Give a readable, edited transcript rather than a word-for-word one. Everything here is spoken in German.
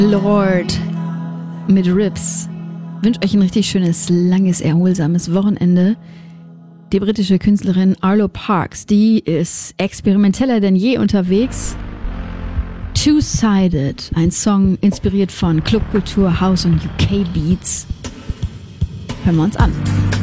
Lord mit Ribs. Wünsche euch ein richtig schönes, langes, erholsames Wochenende. Die britische Künstlerin Arlo Parks, die ist experimenteller denn je unterwegs. Two-Sided, ein Song inspiriert von Clubkultur, House und UK Beats. Hören wir uns an.